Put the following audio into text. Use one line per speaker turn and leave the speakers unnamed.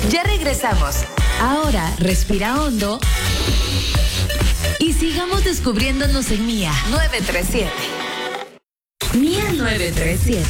Ya regresamos. Ahora respira hondo y sigamos descubriéndonos en Mía 937. Mía 937.